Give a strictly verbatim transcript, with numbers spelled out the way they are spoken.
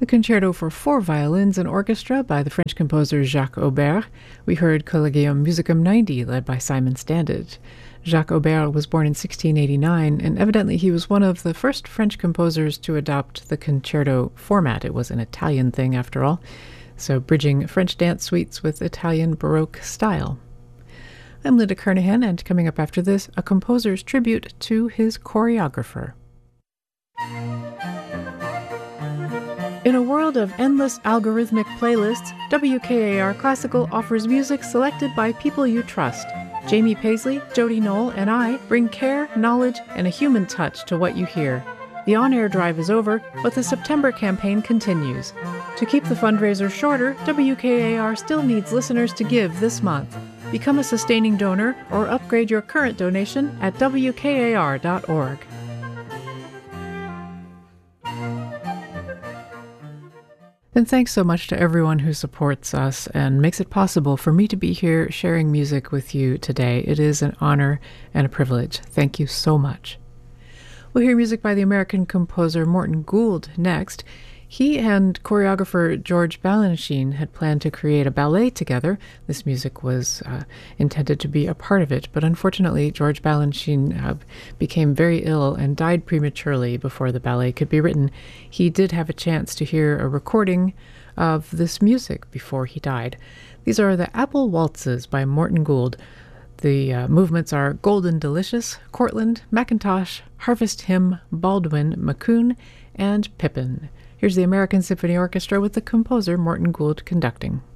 The Concerto for Four Violins and Orchestra by the French composer Jacques Aubert. We heard Collegium Musicum ninety, led by Simon Standage. Jacques Aubert was born in sixteen eighty-nine, and evidently he was one of the first French composers to adopt the concerto format. It was an Italian thing, after all, so bridging French dance suites with Italian Baroque style. I'm Linda Kernahan, and coming up after this, a composer's tribute to his choreographer. In a world of endless algorithmic playlists, W K A R Classical offers music selected by people you trust. Jamie Paisley, Jody Knoll, and I bring care, knowledge, and a human touch to what you hear. The on-air drive is over, but the September campaign continues. To keep the fundraiser shorter, W K A R still needs listeners to give this month. Become a sustaining donor or upgrade your current donation at W K A R dot org. And thanks so much to everyone who supports us and makes it possible for me to be here sharing music with you today. It is an honor and a privilege. Thank you so much. We'll hear music by the American composer Morton Gould next. He and choreographer George Balanchine had planned to create a ballet together. This music was uh, intended to be a part of it, but unfortunately George Balanchine uh, became very ill and died prematurely before the ballet could be written. He did have a chance to hear a recording of this music before he died. These are the Apple Waltzes by Morton Gould. The uh, movements are Golden Delicious, Cortland, Mackintosh, Harvest Hymn, Baldwin, Macoun, and Pippin. Here's the American Symphony Orchestra with the composer Morton Gould conducting.